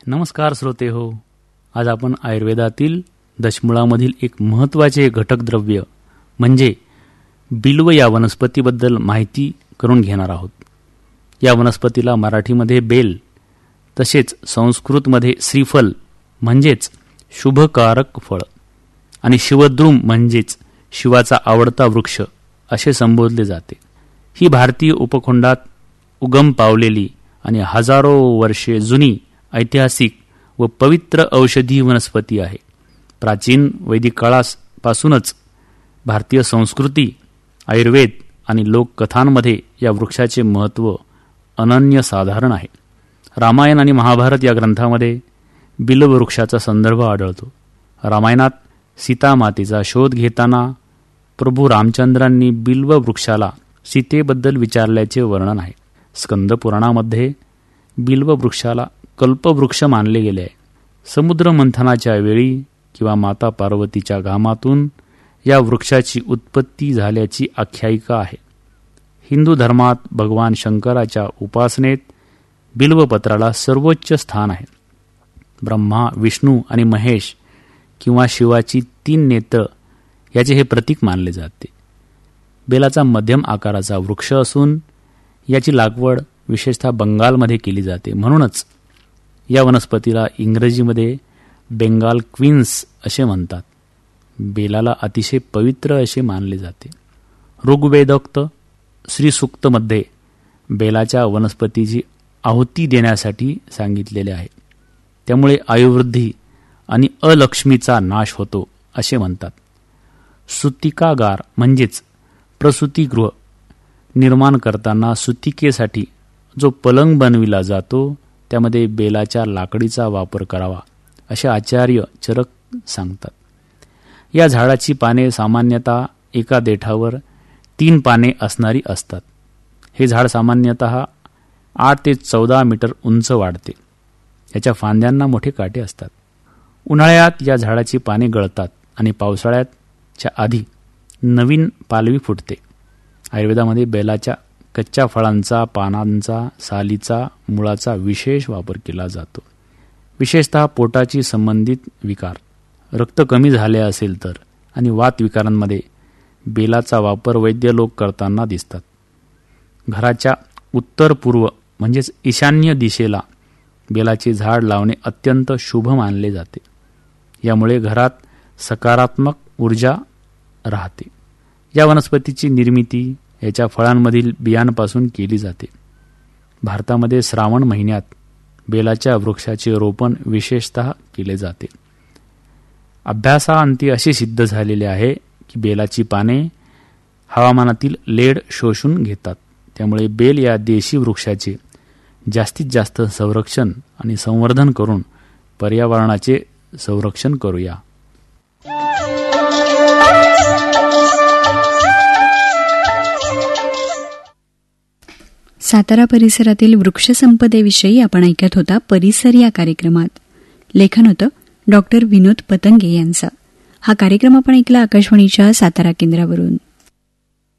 नमस्कार श्रोते हो. आज आपण आयुर्वेदातील दशमुळामधील एक महत्त्वाचे घटक द्रव्य म्हणजे बिल्व या वनस्पतीबद्दल माहिती करून घेणार आहोत. या वनस्पतीला मराठीमध्ये बेल तसेच संस्कृतमध्ये श्रीफल म्हणजेच शुभकारक फळ आणि शिवद्रुम म्हणजेच शिवाचा आवडता वृक्ष असे संबोधले जाते. ही भारतीय उपखंडात उगम पावलेली आणि हजारो वर्षे जुनी ऐतिहासिक व पवित्र औषधी वनस्पती आहे. प्राचीन वैदिक काळापासूनच भारतीय संस्कृती, आयुर्वेद आणि लोककथांमध्ये या वृक्षाचे महत्त्व अनन्यसाधारण आहे. रामायण आणि महाभारत या ग्रंथामध्ये बिल्व वृक्षाचा संदर्भ आढळतो. रामायणात सीतामातेचा शोध घेताना प्रभू रामचंद्रांनी बिल्व वृक्षाला सीतेबद्दल विचारल्याचे वर्णन आहे. स्कंद पुराणामध्ये बिल्व वृक्षाला कल्पवृक्ष मानले गेले आहे. समुद्र मंथनाच्या वेळी किंवा माता पार्वतीच्या घामातून या वृक्षाची उत्पत्ती झाल्याची आख्यायिका आहे. हिंदू धर्मात भगवान शंकराच्या उपासनेत बिल्वपत्राला सर्वोच्च स्थान आहे. ब्रह्मा, विष्णू आणि महेश किंवा शिवाची 3 नेत्र याचे हे प्रतीक मानले जाते. बेलाचा मध्यम आकाराचा वृक्ष असून याची लागवड विशेषतः बंगालमध्ये केली जाते. म्हणूनच या वनस्पतीला इंग्रजीमध्ये बेंगाल क्वीन्स असे म्हणतात. बेलाला अतिशय पवित्र असे मानले जाते. ऋग्वेदोक्त श्रीसूक्तमध्ये बेलाच्या वनस्पतीची आहुती देण्यासाठी सांगितलेले आहे. त्यामुळे आयुर्वृद्धी आणि अलक्ष्मीचा नाश होतो असे म्हणतात. सुतिकागार म्हणजेच प्रसूतिगृह निर्माण करताना सुतिकेसाठी जो पलंग बनविला जातो त्यामध्ये बेलाच्या लाकडीचा वापर करावा असे आचार्य चरक सांगतात. या झाडाची पाने सामान्यतः एका देठावर 3 पाने असणारी असतात. हे झाड सामान्यतः 8 ते 14 मीटर उंच वाढते. याच्या फांद्यांना मोठे काटे असतात. उन्हाळ्यात या झाडाची पाने गळतात आणि पावसाळ्याच्या आधी नवीन पालवी फुटते. आयुर्वेदामध्ये बेलाच्या कच्च्या फळांचा, पानांचा, सालीचा, मुळाचा विशेष वापर केला जातो. विशेषतः पोटाची संबंधित विकार, रक्त कमी झाले असेल तर आणि वात विकारांमध्ये बेलाचा वापर वैद्य लोक करताना दिसतात. घराच्या उत्तर पूर्व म्हणजेच ईशान्य दिशेला बेलाचे झाड लावणे अत्यंत शुभ मानले जाते. यामुळे घरात सकारात्मक ऊर्जा राहते. या वनस्पतीची निर्मिती याच्या फळांमधील बियांपासून केली जाते. भारतामध्ये श्रावण महिन्यात बेलाच्या वृक्षाचे रोपण विशेषतः केले जाते. अभ्यासाअंती असे सिद्ध झालेले आहे की बेलाची पाने हवामानातील लेड शोषून घेतात. त्यामुळे बेल या देशी वृक्षाचे जास्तीत जास्त संरक्षण आणि संवर्धन करून पर्यावरणाचे संरक्षण करूया. सातारा परिसरातील वृक्षसंपदेविषयी आपण ऐकत होता परिसर या कार्यक्रमात. लेखन होतं डॉक्टर विनोद पतंगे यांचं. हा कार्यक्रम आपण ऐकला आकाशवाणीच्या सातारा केंद्रावरून.